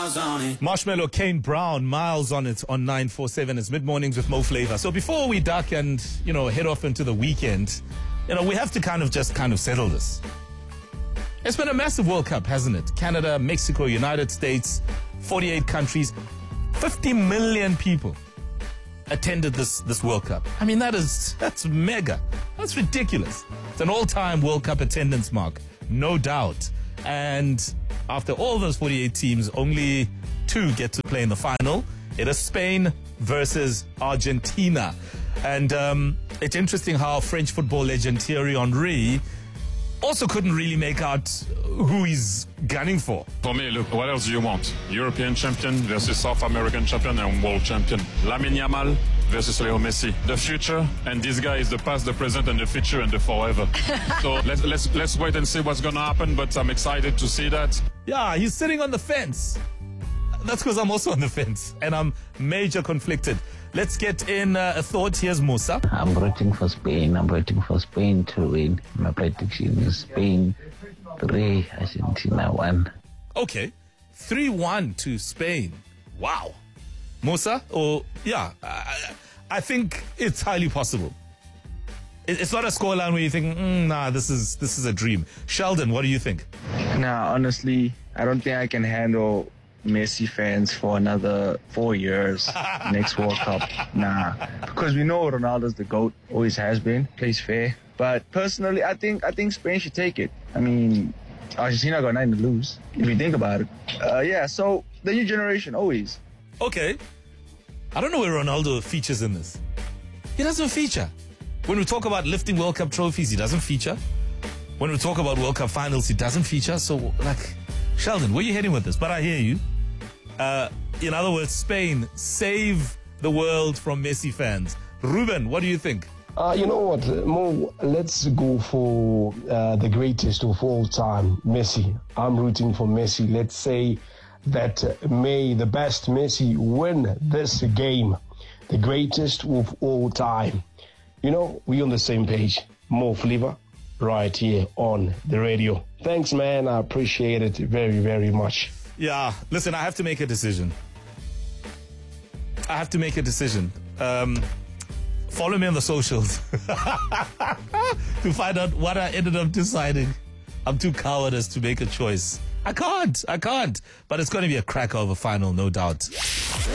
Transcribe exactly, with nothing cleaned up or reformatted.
Marshmallow, Kane Brown, Miles on it on nine four seven. It's mid-mornings with Mo Flavor. So before we duck and, you know, head off into the weekend, you know, we have to kind of just kind of settle this. It's been a massive World Cup, hasn't it? Canada, Mexico, United States, forty-eight countries, fifty million people attended this, this World Cup. I mean, that is, that's mega. That's ridiculous. It's an all-time World Cup attendance mark, no doubt. And after all those forty-eight teams, only two get to play in the final. It is Spain versus Argentina. And um, it's interesting how French football legend Thierry Henry also couldn't really make out who he's gunning for. For me, look, what else do you want? European champion versus South American champion and world champion. Lamine Yamal versus Leo Messi. The future, and this guy is the past, the present, and the future, and the forever. So let's let's let's wait and see what's gonna happen. But I'm excited to see that. Yeah, he's sitting on the fence. That's because I'm also on the fence, and I'm major conflicted. Let's get in uh, a thought. Here's Musa. I'm rooting for Spain. I'm rooting for Spain to win. My prediction is Spain three, Argentina one. Okay, three one to Spain. Wow. Musa? Or, yeah, I, I think it's highly possible. It, it's not a scoreline where you think, mm, nah, this is, this is a dream. Sheldon, what do you think? Nah, honestly, I don't think I can handle Messi fans for another four years next World Cup. Nah, because we know Ronaldo's the GOAT, always has been, plays fair. But personally, I think I think Spain should take it. I mean, Argentina got nothing to lose, if you think about it. Uh, yeah, so the new generation, always. Okay. I don't know where Ronaldo features in this. He doesn't feature. When we talk about lifting World Cup trophies, he doesn't feature. When we talk about World Cup finals, he doesn't feature. So, like, Sheldon, where are you heading with this? But I hear you. Uh, in other words, Spain, save the world from Messi fans. Ruben, what do you think? Uh, you know what, Mo, let's go for uh, the greatest of all time, Messi. I'm rooting for Messi. Let's say that uh, may the best Messi win this game, the greatest of all time. You know, we on the same page. Mo Flavor, right here on the radio. Thanks, man. I appreciate it very, very much. Yeah, listen, I have to make a decision. I have to make a decision. Um, follow me on the socials to find out what I ended up deciding. I'm too cowardice to make a choice. I can't. I can't. But it's going to be a crack of a final, no doubt.